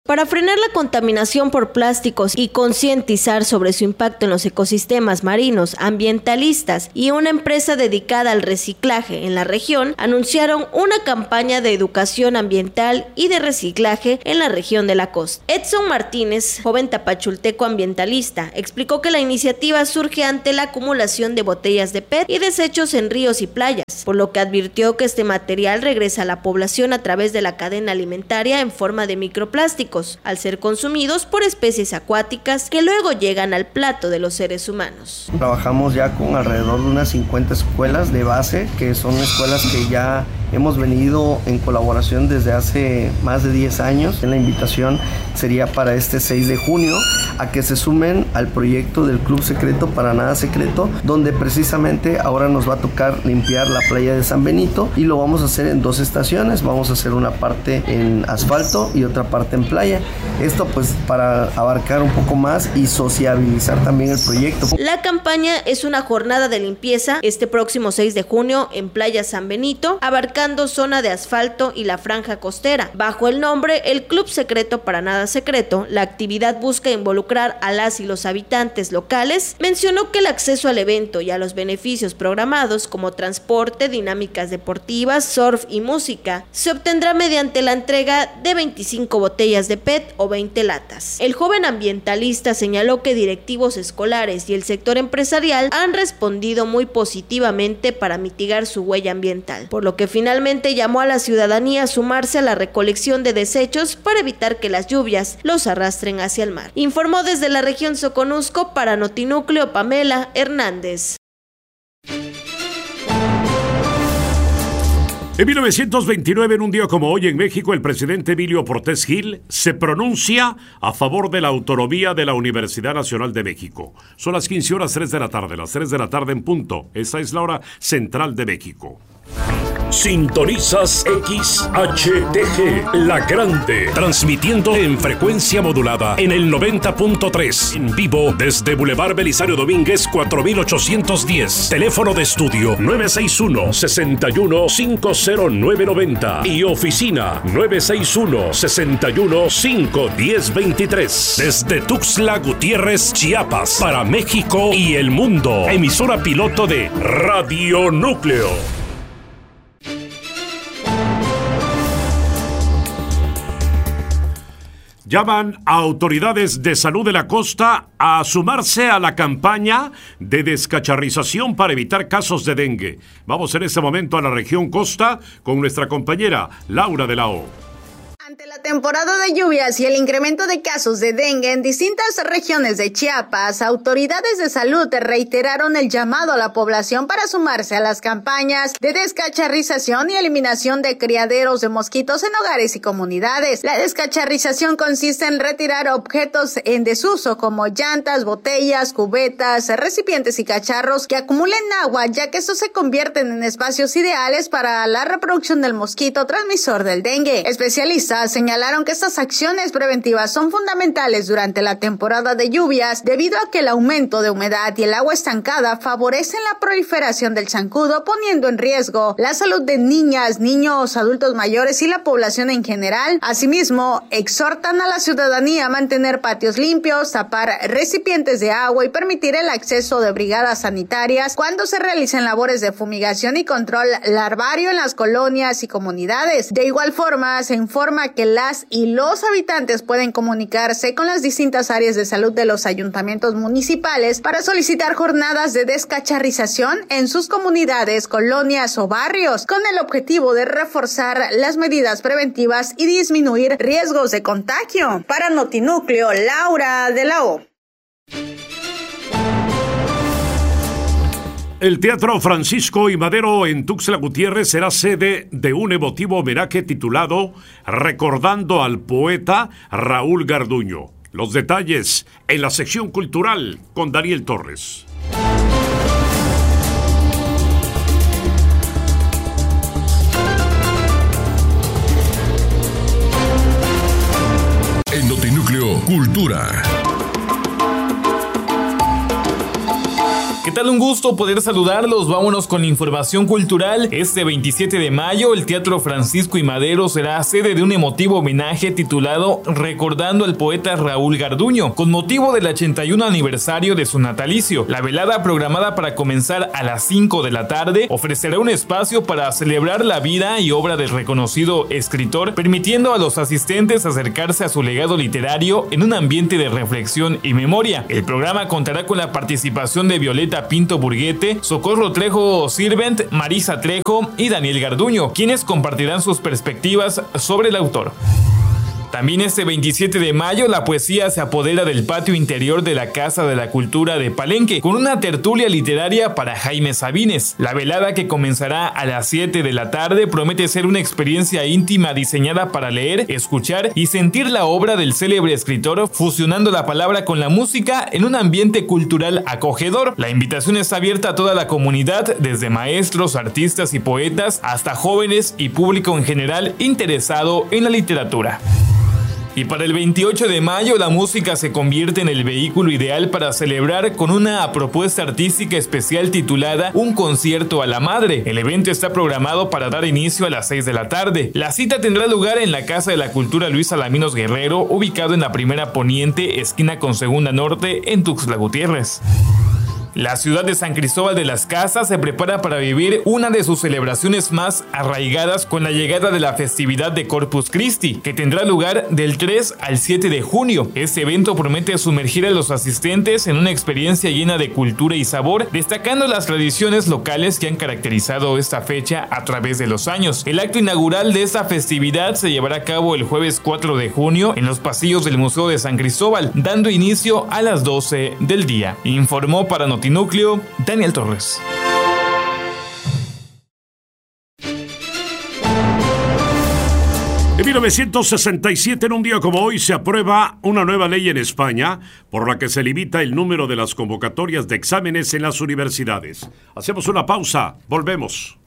Para frenar la contaminación por plásticos y concientizar sobre su impacto en los ecosistemas marinos, ambientalistas y una empresa dedicada al reciclaje en la región anunciaron una campaña de educación ambiental y de reciclaje en la región de la costa. Edson Martínez, joven tapachulteco ambientalista, explicó que la iniciativa surge ante la acumulación de botellas de PET y desechos en ríos y playas, por lo que advirtió que este material regresa a la población a través de la cadena alimentaria en forma de microplásticos, al ser consumidos por especies acuáticas que luego llegan al plato de los seres humanos. Trabajamos ya con alrededor de unas 50 escuelas de base, que son escuelas que ya hemos venido en colaboración desde hace más de 10 años. La invitación sería para este 6 de junio a que se sumen al proyecto del Club Secreto para Nada Secreto, donde precisamente ahora nos va a tocar limpiar la playa de San Benito y lo vamos a hacer en 2 estaciones. Vamos a hacer una parte en asfalto y otra parte en playa. Esto pues para abarcar un poco más y sociabilizar también el proyecto. La campaña es una jornada de limpieza este próximo 6 de junio en Playa San Benito, abarcando zona de asfalto y la franja costera. Bajo el nombre El Club Secreto para Nada Secreto, la actividad busca involucrar a las y los habitantes locales. Mencionó que el acceso al evento y a los beneficios programados como transporte, dinámicas deportivas, surf y música se obtendrá mediante la entrega de 25 botellas de PET o 20 latas. El joven ambientalista señaló que directivos escolares y el sector empresarial han respondido muy positivamente para mitigar su huella ambiental, por lo que finalmente llamó a la ciudadanía a sumarse a la recolección de desechos para evitar que las lluvias los arrastren hacia el mar. Informó desde la región Soconusco para Notinúcleo Pamela Hernández. En 1929, en un día como hoy en México, el presidente Emilio Portes Gil se pronuncia a favor de la autonomía de la Universidad Nacional de México. Son las 15:03 de la tarde, las 3 de la tarde en punto. Esa es la hora central de México. Sintonizas XHTG, La Grande, transmitiendo en frecuencia modulada en el 90.3, en vivo desde Boulevard Belisario Domínguez 4810, teléfono de estudio 961-61-50990 y oficina 961-61-51023, desde Tuxtla Gutiérrez, Chiapas, para México y el mundo, emisora piloto de Radio Núcleo. Llaman a autoridades de salud de la costa a sumarse a la campaña de descacharrización para evitar casos de dengue. Vamos en este momento a la región costa con nuestra compañera Laura de la O. Ante la temporada de lluvias y el incremento de casos de dengue en distintas regiones de Chiapas, autoridades de salud reiteraron el llamado a la población para sumarse a las campañas de descacharrización y eliminación de criaderos de mosquitos en hogares y comunidades. La descacharrización consiste en retirar objetos en desuso como llantas, botellas, cubetas, recipientes y cacharros que acumulen agua, ya que estos se convierten en espacios ideales para la reproducción del mosquito transmisor del dengue. Especialistas señalaron que estas acciones preventivas son fundamentales durante la temporada de lluvias debido a que el aumento de humedad y el agua estancada favorecen la proliferación del zancudo, poniendo en riesgo la salud de niñas, niños, adultos mayores y la población en general. Asimismo, exhortan a la ciudadanía a mantener patios limpios, tapar recipientes de agua y permitir el acceso de brigadas sanitarias cuando se realicen labores de fumigación y control larvario en las colonias y comunidades. De igual forma, se informa que las y los habitantes pueden comunicarse con las distintas áreas de salud de los ayuntamientos municipales para solicitar jornadas de descacharrización en sus comunidades, colonias o barrios, con el objetivo de reforzar las medidas preventivas y disminuir riesgos de contagio. Para Notinúcleo, Laura de la O. El Teatro Francisco y Madero en Tuxtla Gutiérrez será sede de un emotivo homenaje titulado Recordando al poeta Raúl Garduño. Los detalles en la sección cultural con Daniel Torres. En Notinúcleo, Cultura. ¿Qué tal? Un gusto poder saludarlos. Vámonos con la información cultural. Este 27 de mayo, el Teatro Francisco y Madero será sede de un emotivo homenaje titulado Recordando al poeta Raúl Garduño, con motivo del 81 aniversario de su natalicio. La velada, programada para comenzar a las 5 de la tarde, ofrecerá un espacio para celebrar la vida y obra del reconocido escritor, permitiendo a los asistentes acercarse a su legado literario en un ambiente de reflexión y memoria. El programa contará con la participación de Violeta Pinto Burguete, Socorro Trejo Sirvent, Marisa Trejo y Daniel Garduño, quienes compartirán sus perspectivas sobre el autor. También este 27 de mayo, la poesía se apodera del patio interior de la Casa de la Cultura de Palenque, con una tertulia literaria para Jaime Sabines. La velada, que comenzará a las 7 de la tarde, promete ser una experiencia íntima diseñada para leer, escuchar y sentir la obra del célebre escritor, fusionando la palabra con la música en un ambiente cultural acogedor. La invitación está abierta a toda la comunidad, desde maestros, artistas y poetas, hasta jóvenes y público en general interesado en la literatura. Y para el 28 de mayo, la música se convierte en el vehículo ideal para celebrar con una propuesta artística especial titulada Un concierto a la madre. El evento está programado para dar inicio a las 6 de la tarde. La cita tendrá lugar en la Casa de la Cultura Luis Alaminos Guerrero, ubicado en la Primera Poniente, esquina con Segunda Norte, en Tuxtla Gutiérrez. La ciudad de San Cristóbal de las Casas se prepara para vivir una de sus celebraciones más arraigadas con la llegada de la festividad de Corpus Christi, que tendrá lugar del 3 al 7 de junio. Este evento promete sumergir a los asistentes en una experiencia llena de cultura y sabor, destacando las tradiciones locales que han caracterizado esta fecha a través de los años. El acto inaugural de esta festividad se llevará a cabo el jueves 4 de junio en los pasillos del Museo de San Cristóbal, dando inicio a las 12 del día. Informó para Notinúcleo Daniel Torres. En 1967, en un día como hoy, se aprueba una nueva ley en España por la que se limita el número de las convocatorias de exámenes en las universidades. Hacemos una pausa, volvemos.